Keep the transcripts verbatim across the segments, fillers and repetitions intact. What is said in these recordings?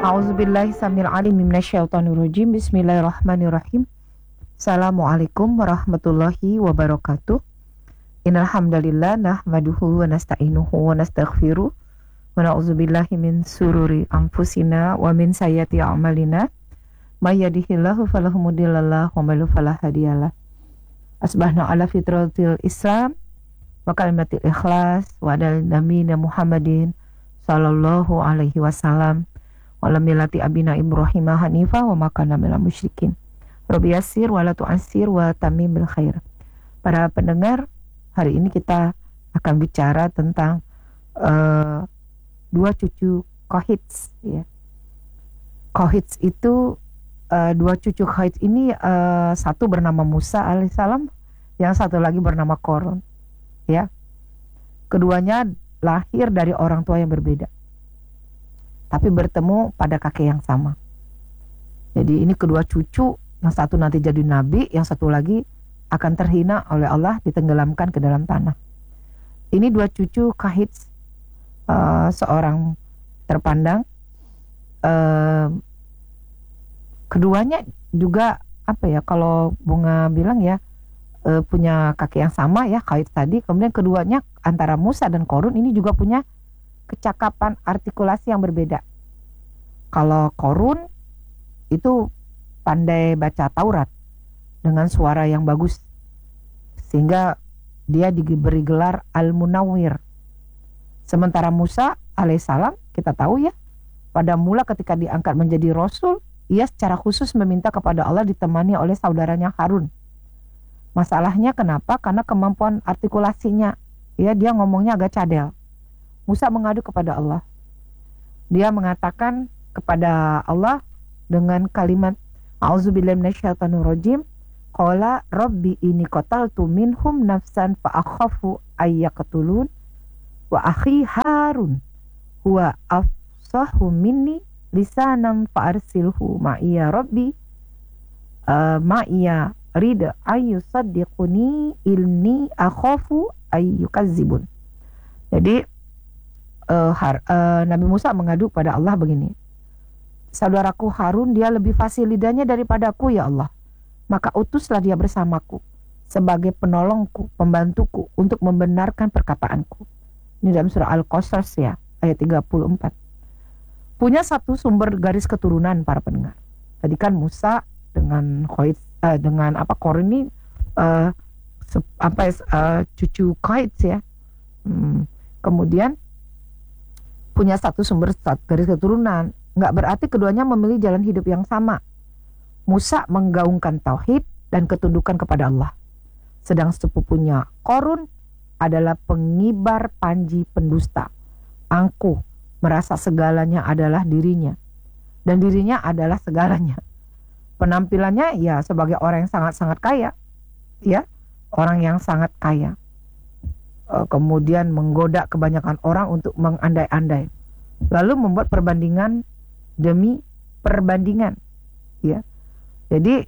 A'udzubillahi samil alim minasyaitonirrajim. Bismillahirrahmanirrahim. Assalamualaikum warahmatullahi wabarakatuh. Innal hamdalillah nahmaduhu wa nasta'inuhu wa nastaghfiruh wa na'udzubillahi min sururi anfusina wa min sayyiati a'malina. May yahdihillahu fala mudhillalah wa may yudlil fala hadiyalah. Asbahna ala fitratil Islam wa kalimatil ikhlas wa ala nabiyina Muhammadin sallallahu alaihi wasallam wa ala millati abina Ibrahim hanifah wa ma kana minal musyrikin. Rabbi yassir wa la tu'assir wa tamim bil khair. Para pendengar, hari ini kita akan bicara tentang uh, dua cucu Kohits, ya. Kohits itu uh, dua cucu Kohits ini uh, satu bernama Musa alaihissalam, yang satu lagi bernama Korun, ya. Keduanya lahir dari orang tua yang berbeda, tapi bertemu pada kakek yang sama. Jadi ini kedua cucu, yang satu nanti jadi nabi, yang satu lagi akan terhina oleh Allah, ditenggelamkan ke dalam tanah. Ini dua cucu Kohits, uh, seorang terpandang. Uh, keduanya juga apa ya, kalau Bunga bilang ya, uh, punya kakek yang sama ya, Kohits tadi. Kemudian keduanya antara Musa dan Korun ini juga punya kecakapan artikulasi yang berbeda. Kalau Korun itu pandai baca Taurat dengan suara yang bagus, sehingga dia diberi gelar Al-Munawwir. Sementara Musa alaihissalam, kita tahu ya, pada mula ketika diangkat menjadi Rasul, ia secara khusus meminta kepada Allah ditemani oleh saudaranya Harun. Masalahnya kenapa? Karena kemampuan artikulasinya, ya, dia ngomongnya agak cadel. Musa mengadu kepada Allah. Dia mengatakan kepada Allah dengan kalimat A'udzubillahi minasyaitonirrajim. Qala rabbi inni qataltu minhum nafsan fa akhafu ayyaqtulun wa akhi Harun huwa afsahu minni lisanan fa arsilhu ma'iya rabbi uh, ma'iya rid ayyusaddiquni ilni akhafu ayyukazzibun. Jadi uh, har, uh, Nabi Musa mengadu pada Allah begini, saudaraku Harun dia lebih fasih lidahnya daripadaku ya Allah, maka utuslah dia bersamaku sebagai penolongku, pembantuku untuk membenarkan perkataanku. Ini dalam surah Al-Qasas ya, ayat tiga puluh empat. Punya satu sumber garis keturunan para pendengar. Tadi kan Musa dengan Kohits, uh, dengan apa Korun ini uh, apa uh, cucu Kohits ya. Hmm. Kemudian punya satu sumber satu garis keturunan. Nggak berarti keduanya memilih jalan hidup yang sama. Musa menggaungkan tauhid dan ketundukan kepada Allah, sedang sepupunya Korun adalah pengibar panji pendusta, angkuh, merasa segalanya adalah dirinya dan dirinya adalah segalanya. Penampilannya ya sebagai orang yang sangat-sangat kaya, ya, orang yang sangat kaya. E, kemudian menggoda kebanyakan orang untuk mengandai-andai, lalu membuat perbandingan demi perbandingan, ya. Jadi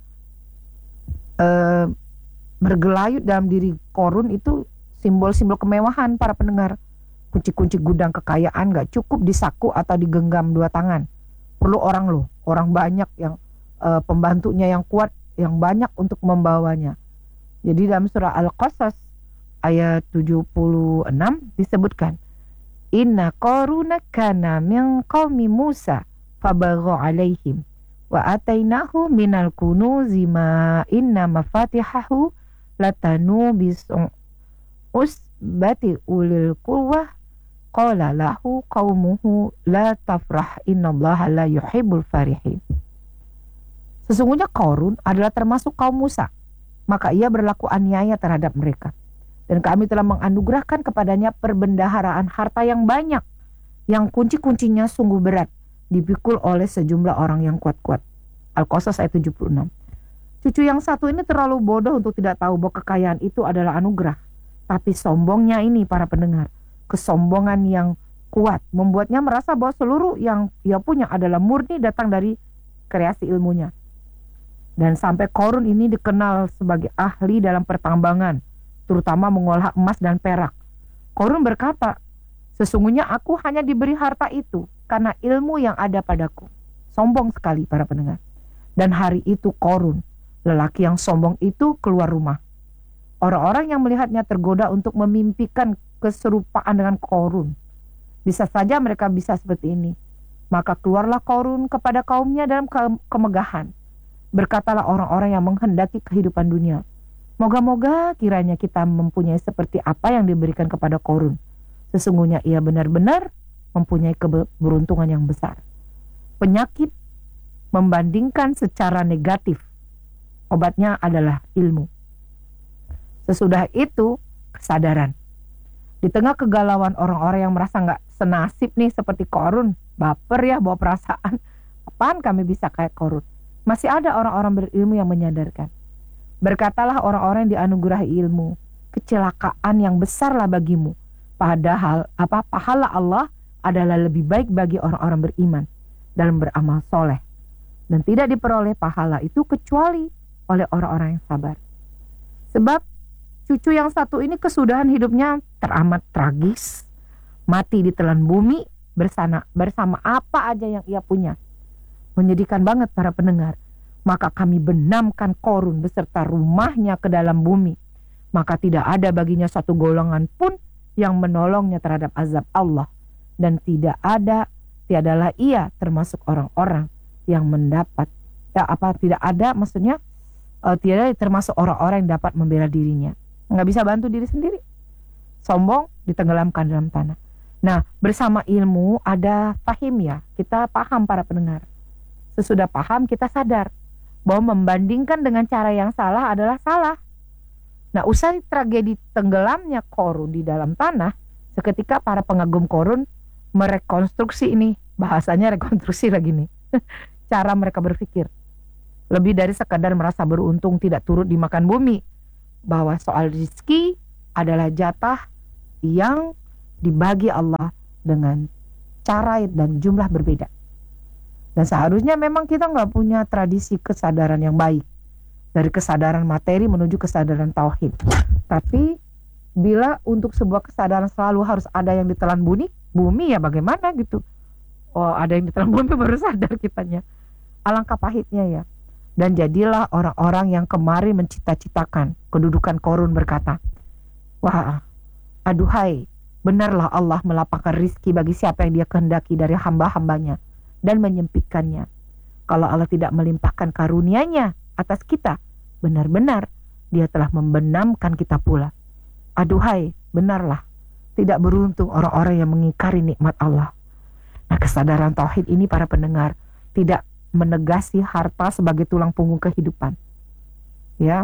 e, bergelayut dalam diri Korun itu simbol-simbol kemewahan para pendengar. Kunci-kunci gudang kekayaan gak cukup disaku atau digenggam dua tangan. Perlu orang loh, orang banyak yang e, pembantunya yang kuat, yang banyak untuk membawanya. Jadi dalam surah Al-Qasas ayat tujuh puluh enam disebutkan, Inna Qaruna kana min qaumi Musa fabagha alaihim wa atainahu minal kunuzi ma inna mafatihahu latanu bis'u usbati ulil quwwah qala lahu qaumuhu la tafrah innallaha la yuhibbul farihin. Sesungguhnya Korun adalah termasuk kaum Musa, maka ia berlaku aniaya terhadap mereka. Dan kami telah menganugerahkan kepadanya perbendaharaan harta yang banyak, yang kunci-kuncinya sungguh berat, dipikul oleh sejumlah orang yang kuat-kuat. Al-Qasas ayat tujuh puluh enam. Cucu yang satu ini terlalu bodoh untuk tidak tahu bahwa kekayaan itu adalah anugerah. Tapi sombongnya ini para pendengar, kesombongan yang kuat, membuatnya merasa bahwa seluruh yang ia punya adalah murni datang dari kreasi ilmunya. Dan sampai Korun ini dikenal sebagai ahli dalam pertambangan, terutama mengolah emas dan perak. Korun berkata, sesungguhnya aku hanya diberi harta itu karena ilmu yang ada padaku. Sombong sekali para pendengar. Dan hari itu Korun, lelaki yang sombong itu, keluar rumah. Orang-orang yang melihatnya tergoda untuk memimpikan keserupaan dengan Korun. Bisa saja mereka bisa seperti ini. Maka keluarlah Korun kepada kaumnya dalam ke- kemegahan. Berkatalah orang-orang yang menghendaki kehidupan dunia, moga-moga kiranya kita mempunyai seperti apa yang diberikan kepada Korun. Sesungguhnya ia benar-benar mempunyai keberuntungan yang besar. Penyakit membandingkan secara negatif. Obatnya adalah ilmu. Sesudah itu kesadaran. Di tengah kegalauan orang-orang yang merasa nggak senasib nih seperti Korun, baper ya, bawa perasaan, apaan kami bisa kayak Korun? Masih ada orang-orang berilmu yang menyadarkan. Berkatalah orang-orang yang dianugerahi ilmu, kecelakaan yang besarlah bagimu. Padahal apa pahala Allah adalah lebih baik bagi orang-orang beriman dalam beramal soleh. Dan tidak diperoleh pahala itu kecuali oleh orang-orang yang sabar. Sebab cucu yang satu ini kesudahan hidupnya teramat tragis. Mati ditelan bumi bersama, bersama apa aja yang ia punya. Menyedihkan banget para pendengar. Maka kami benamkan Korun beserta rumahnya ke dalam bumi. Maka tidak ada baginya satu golongan pun yang menolongnya terhadap azab Allah. Dan tidak ada, tiadalah ia termasuk orang-orang yang mendapat. Ya, apa tidak ada maksudnya uh, tidak termasuk orang-orang yang dapat membela dirinya. Nggak bisa bantu diri sendiri. Sombong ditenggelamkan dalam tanah. Nah, bersama ilmu ada fahim ya. Kita paham para pendengar. Sesudah paham kita sadar bahwa membandingkan dengan cara yang salah adalah salah. Nah, usai tragedi tenggelamnya Korun di dalam tanah, seketika para pengagum Korun merekonstruksi ini. Bahasanya rekonstruksi lagi nih. Cara mereka berpikir. Lebih dari sekadar merasa beruntung tidak turut dimakan bumi. Bahwa soal rezeki adalah jatah yang dibagi Allah dengan cara dan jumlah berbeda. Dan seharusnya memang kita nggak punya tradisi kesadaran yang baik. Dari kesadaran materi menuju kesadaran tauhid. Tapi bila untuk sebuah kesadaran selalu harus ada yang ditelan bumi, bumi ya bagaimana gitu. Oh, ada yang ditelan bumi baru sadar kitanya. Alangkah pahitnya ya. Dan jadilah orang-orang yang kemarin mencita-citakan kedudukan Korun berkata, wah, aduhai, benarlah Allah melapangkan rizki bagi siapa yang dia kehendaki dari hamba-hambanya dan menyempitkannya. Kalau Allah tidak melimpahkan karunia-Nya atas kita, benar-benar dia telah membenamkan kita pula. Aduhai, benarlah tidak beruntung orang-orang yang mengingkari nikmat Allah. Nah, kesadaran tauhid ini para pendengar tidak menegasi harta sebagai tulang punggung kehidupan. Ya.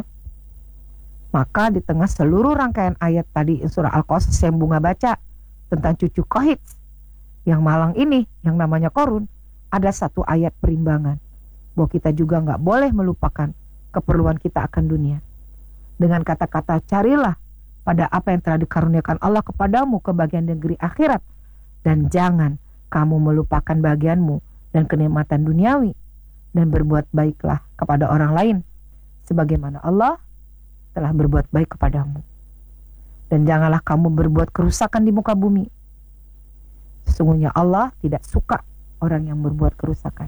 Maka di tengah seluruh rangkaian ayat tadi surah Al-Qasas yang bunga baca tentang cucu Kohit yang malang ini yang namanya Korun, ada satu ayat perimbangan bahwa kita juga nggak boleh melupakan keperluan kita akan dunia. Dengan kata-kata carilah pada apa yang telah dikaruniakan Allah kepadamu ke bagian negeri akhirat, dan jangan kamu melupakan bagianmu dan kenikmatan duniawi, dan berbuat baiklah kepada orang lain sebagaimana Allah telah berbuat baik kepadamu. Dan janganlah kamu berbuat kerusakan di muka bumi. Sesungguhnya Allah tidak suka orang yang berbuat kerusakan.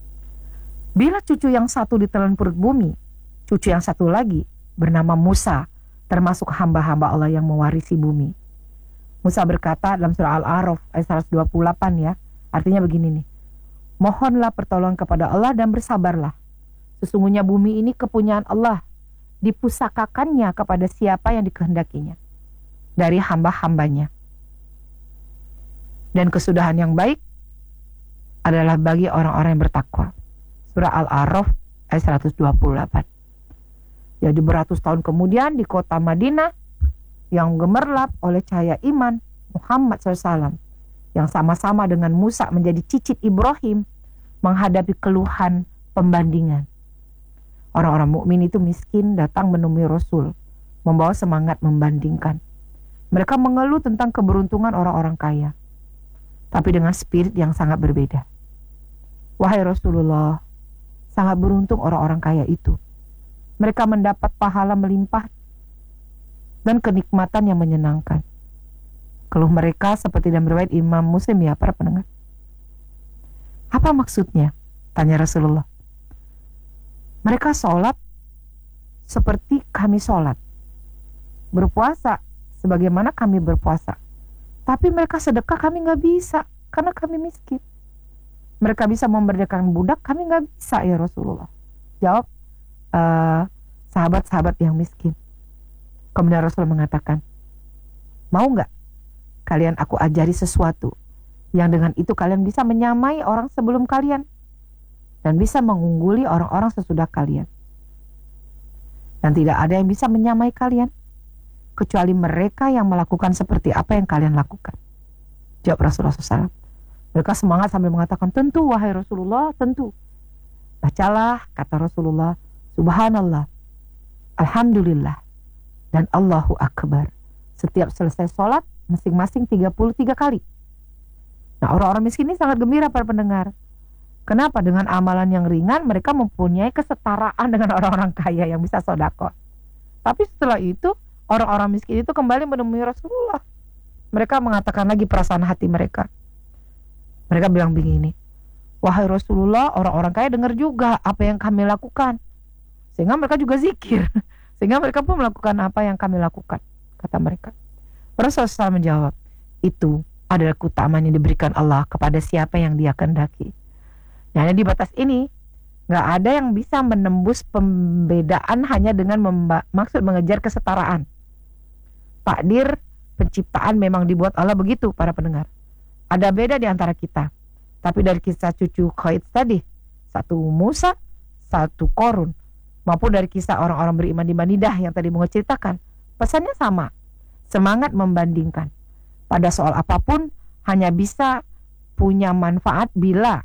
Bila cucu yang satu ditelan perut bumi, cucu yang satu lagi bernama Musa, termasuk hamba-hamba Allah yang mewarisi bumi. Musa berkata dalam surah Al-A'raf ayat seratus dua puluh delapan ya, artinya begini nih. Mohonlah pertolongan kepada Allah dan bersabarlah. Sesungguhnya bumi ini kepunyaan Allah, dipusakakannya kepada siapa yang dikehendakinya dari hamba-hambanya. Dan kesudahan yang baik adalah bagi orang-orang yang bertakwa. Surah Al-A'raf ayat seratus dua puluh delapan. Jadi beratus tahun kemudian di kota Madinah yang gemerlap oleh cahaya iman Muhammad shallallahu alaihi wasallam yang sama-sama dengan Musa menjadi cicit Ibrahim menghadapi keluhan pembandingan. Orang-orang mukmin itu miskin datang menemui Rasul membawa semangat membandingkan. Mereka mengeluh tentang keberuntungan orang-orang kaya, tapi dengan spirit yang sangat berbeda. Wahai Rasulullah, sangat beruntung orang-orang kaya itu. Mereka mendapat pahala melimpah dan kenikmatan yang menyenangkan. Keluh mereka seperti dalam riwayat Imam Muslim ya para pendengar. Apa maksudnya? Tanya Rasulullah. Mereka sholat seperti kami sholat, berpuasa sebagaimana kami berpuasa, tapi mereka sedekah kami nggak bisa karena kami miskin. Mereka bisa memerdekakan budak, kami nggak bisa ya Rasulullah. Jawab uh, sahabat-sahabat yang miskin. Kemudian Rasul mengatakan, mau nggak kalian aku ajari sesuatu yang dengan itu kalian bisa menyamai orang sebelum kalian dan bisa mengungguli orang-orang sesudah kalian. Dan tidak ada yang bisa menyamai kalian kecuali mereka yang melakukan seperti apa yang kalian lakukan. Jawab Rasulullah shallallahu alaihi wasallam. Mereka semangat sambil mengatakan, tentu wahai Rasulullah, tentu. Bacalah, kata Rasulullah, subhanallah, alhamdulillah, dan Allahu Akbar. Setiap selesai sholat, masing-masing tiga puluh tiga kali. Nah, orang-orang miskin ini sangat gembira para pendengar. Kenapa? Dengan amalan yang ringan, mereka mempunyai kesetaraan dengan orang-orang kaya yang bisa sedekah. Tapi setelah itu, orang-orang miskin itu kembali menemui Rasulullah. Mereka mengatakan lagi perasaan hati mereka. Mereka bilang begini, wahai Rasulullah, orang-orang kaya dengar juga apa yang kami lakukan. Sehingga mereka juga zikir. Sehingga mereka pun melakukan apa yang kami lakukan, kata mereka. Rasulullah shallallahu alaihi wasallam menjawab, itu adalah keutamaan yang diberikan Allah kepada siapa yang Dia kehendaki. Nah, di batas ini, gak ada yang bisa menembus pembedaan hanya dengan memba- maksud mengejar kesetaraan. Takdir penciptaan memang dibuat Allah begitu, para pendengar. Ada beda di antara kita. Tapi dari kisah cucu Khaid tadi, satu Musa, satu Korun, maupun dari kisah orang-orang beriman di Manidah yang tadi menceritakan, pesannya sama. Semangat membandingkan. Pada soal apapun hanya bisa punya manfaat bila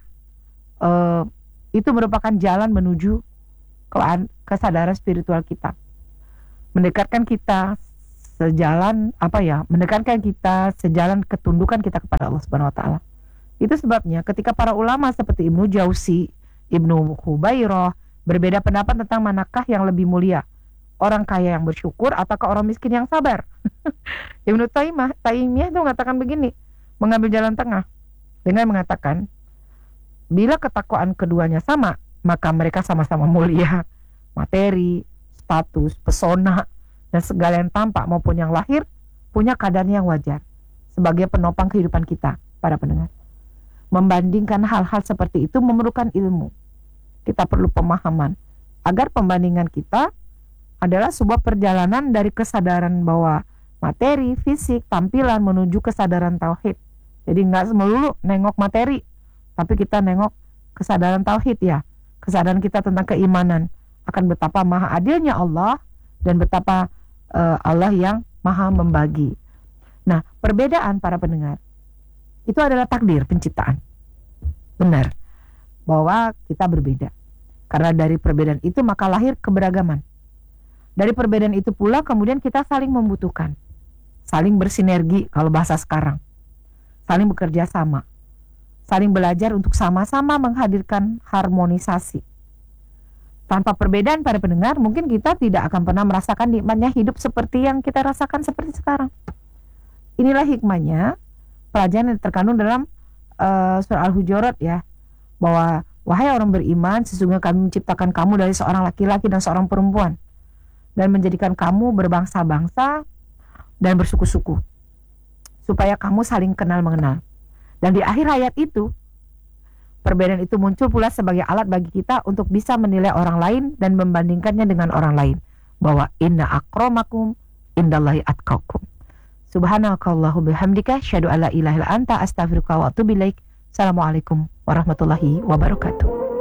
uh, itu merupakan jalan menuju ke kesadaran spiritual kita. Mendekatkan kita sejalan apa ya? Mendekatkan kita sejalan ketundukan kita kepada Allah Subhanahu wa taala. Itu sebabnya ketika para ulama seperti Ibnu Jauzi, Ibnu Hubairah berbeda pendapat tentang manakah yang lebih mulia, orang kaya yang bersyukur ataukah orang miskin yang sabar. Ibnu Taimiyah, Taimiyah itu mengatakan begini, mengambil jalan tengah dengan mengatakan, bila ketakwaan keduanya sama, maka mereka sama-sama mulia. Materi, status, pesona, dan segala yang tampak maupun yang lahir punya kadarnya yang wajar sebagai penopang kehidupan kita, para pendengar. Membandingkan hal-hal seperti itu memerlukan ilmu. Kita perlu pemahaman agar pembandingan kita adalah sebuah perjalanan dari kesadaran bahwa materi, fisik, tampilan menuju kesadaran tauhid. Jadi nggak melulu nengok materi, tapi kita nengok kesadaran tauhid ya. Kesadaran kita tentang keimanan akan betapa maha adilnya Allah dan betapa uh, Allah yang maha membagi. Nah, perbedaan para pendengar itu adalah takdir penciptaan. Benar bahwa kita berbeda. Karena dari perbedaan itu maka lahir keberagaman. Dari perbedaan itu pula kemudian kita saling membutuhkan, saling bersinergi kalau bahasa sekarang, saling bekerja sama, saling belajar untuk sama-sama menghadirkan harmonisasi. Tanpa perbedaan para pendengar, mungkin kita tidak akan pernah merasakan nikmatnya hidup seperti yang kita rasakan seperti sekarang. Inilah hikmahnya pelajaran yang terkandung dalam uh, surah Al-Hujurat ya, bahwa wahai orang beriman, sesungguhnya kami menciptakan kamu dari seorang laki-laki dan seorang perempuan, dan menjadikan kamu berbangsa-bangsa dan bersuku-suku, supaya kamu saling kenal mengenal. Dan di akhir ayat itu, perbedaan itu muncul pula sebagai alat bagi kita untuk bisa menilai orang lain dan membandingkannya dengan orang lain, bahwa inna akramakum indallahi atqakum. Subhanakallahu bihamdika asyhadu alla ilaha illa anta astaghfiruka wa atubu ilaik. Assalamualaikum warahmatullahi wabarakatuh.